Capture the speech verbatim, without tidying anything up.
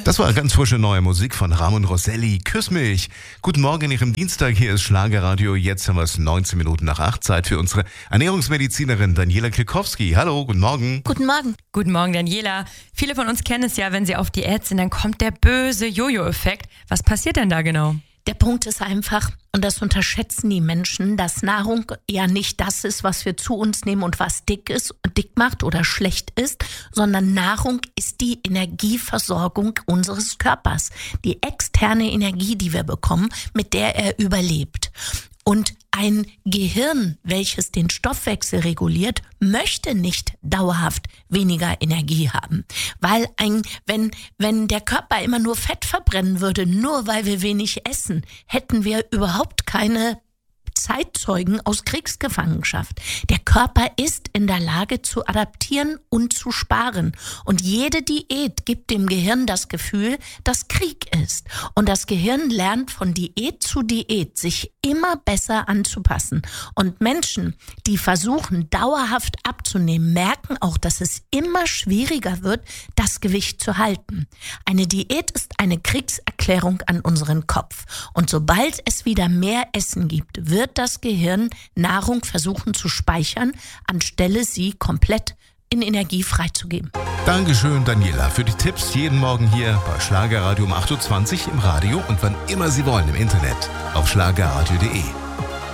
Das war ganz frische neue Musik von Ramon Rosselli. Küss mich. Guten Morgen an Ihrem Dienstag. Hier ist Schlagerradio. Jetzt haben wir es neunzehn Minuten nach acht. Zeit für unsere Ernährungsmedizinerin Daniela Klikowski. Hallo, guten Morgen. Guten Morgen. Guten Morgen, Daniela. Viele von uns kennen es ja, wenn sie auf Diät sind, dann kommt der böse Jojo-Effekt. Was passiert denn da genau? Der Punkt ist einfach, und das unterschätzen die Menschen, dass Nahrung ja nicht das ist, was wir zu uns nehmen und was dick ist, dick macht oder schlecht ist, sondern Nahrung ist die Energieversorgung unseres Körpers. Die externe Energie, die wir bekommen, mit der er überlebt. Und ein Gehirn, welches den Stoffwechsel reguliert, möchte nicht dauerhaft weniger Energie haben. Weil ein, wenn, wenn der Körper immer nur Fett verbrennen würde, nur weil wir wenig essen, hätten wir überhaupt keine Zeitzeugen aus Kriegsgefangenschaft. Der Körper ist in der Lage zu adaptieren und zu sparen. Und jede Diät gibt dem Gehirn das Gefühl, dass Krieg ist. Und das Gehirn lernt von Diät zu Diät, sich immer besser anzupassen. Und Menschen, die versuchen, dauerhaft abzunehmen, merken auch, dass es immer schwieriger wird, das Gewicht zu halten. Eine Diät ist eine Kriegserklärung an unseren Kopf. Und sobald es wieder mehr Essen gibt, wird das Gehirn Nahrung versuchen zu speichern, anstelle sie komplett in Energie freizugeben. Dankeschön, Daniela, für die Tipps jeden Morgen hier bei Schlagerradio um acht Uhr zwanzig im Radio und wann immer Sie wollen im Internet auf schlagerradio punkt de.